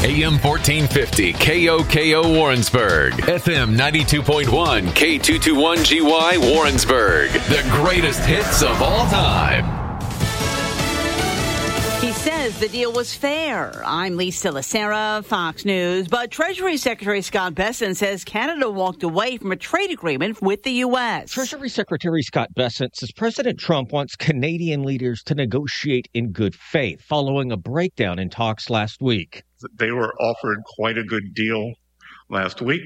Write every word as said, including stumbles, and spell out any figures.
A M fourteen fifty K O K O Warrensburg, F M ninety-two point one K two twenty-one G Y Warrensburg. The greatest hits of all time. He says the deal was fair. I'm Lisa Lacera, Fox News. But Treasury Secretary Scott Bessent says Canada walked away from a trade agreement with the U S. Treasury Secretary Scott Bessent says President Trump wants Canadian leaders to negotiate in good faith following a breakdown in talks last week. They were offered quite a good deal last week.